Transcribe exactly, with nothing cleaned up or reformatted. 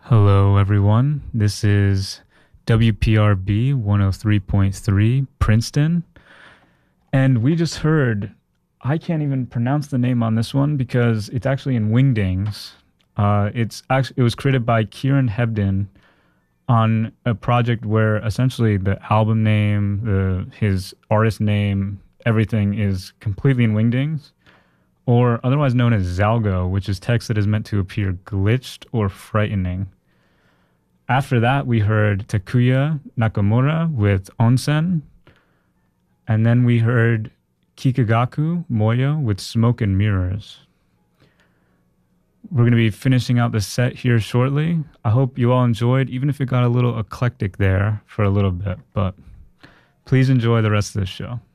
Hello, everyone. This is W P R B one oh three point three Princeton. And we just heard, I can't even pronounce the name on this one because it's actually in Wingdings. Uh, it's actually, it was created by Kieran Hebden on a project where essentially the album name, the his artist name, everything is completely in Wingdings, or otherwise known as Zalgo, which is text that is meant to appear glitched or frightening. After that, we heard Takuya Nakamura with Onsen, and then we heard Kikagaku Moyo with Smoke and Mirrors. We're going to be finishing out the set here shortly. I hope you all enjoyed, even if it got a little eclectic there for a little bit, but please enjoy the rest of the show.